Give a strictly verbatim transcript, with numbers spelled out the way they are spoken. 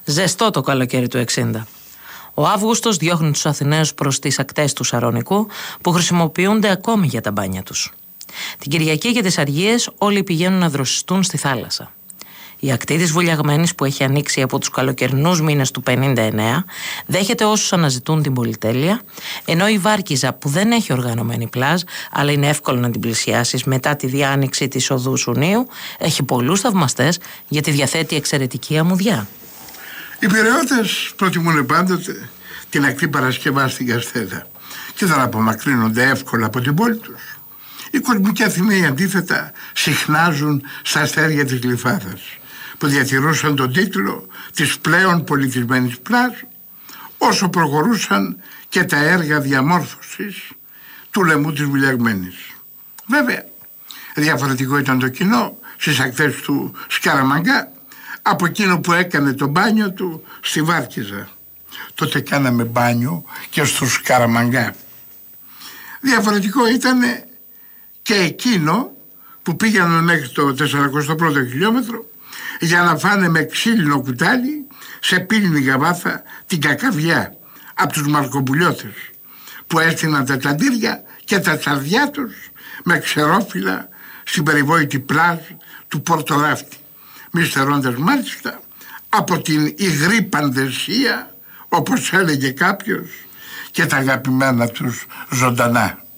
Ζεστό το καλοκαίρι του εξήντα. Ο Αύγουστος διώχνει τους Αθηναίους προς τις ακτές του Σαρονικού, που χρησιμοποιούνται ακόμη για τα μπάνια τους. Την Κυριακή και τις Αργίες όλοι πηγαίνουν να δροσιστούν στη θάλασσα. Η ακτή της Βουλιαγμένης, που έχει ανοίξει από τους καλοκαιρινούς μήνες του πενήντα εννέα, δέχεται όσους αναζητούν την πολυτέλεια, ενώ η Βάρκιζα, που δεν έχει οργανωμένη πλάζ, αλλά είναι εύκολο να την πλησιάσεις μετά τη διάνοιξη της οδού Σουνίου, έχει πολλούς θαυμαστές γιατί διαθέτει εξαιρετική αμμουδιά. Οι Πειραιώτες προτιμούν πάντοτε την ακτή Παρασκευά στην Καστέλα και δεν απομακρύνονται εύκολα από την πόλη τους. Οι κοσμικοί Αθηναίοι αντίθετα συχνάζουν στα αστέρια της Γλυφάδας, που διατηρούσαν τον τίτλο της πλέον πολιτισμένης πλάζ, όσο προχωρούσαν και τα έργα διαμόρφωσης του λαιμού της Βουλιαγμένης. Βέβαια, διαφορετικό ήταν το κοινό στις ακτές του Σκαραμαγκά από εκείνο που έκανε το μπάνιο του στη Βάρκιζα. Τότε κάναμε μπάνιο και στους Σκαραμαγκά. Διαφορετικό ήταν και εκείνο που πήγαιναν μέχρι το τεσσαρακοστό πρώτο χιλιόμετρο για να φάνε με ξύλινο κουτάλι σε πύληνη γαβάθα την κακαβιά από τους μαρκοπουλιώτες, που έστειναν τα τσαντήρια και τα τσαρδιά τους με ξερόφυλλα στην περιβόητη πλάζ του Πορτοράφτη, μη στερώντας μάλιστα από την υγρή πανδεσία, όπως έλεγε κάποιος, και τα αγαπημένα τους ζωντανά.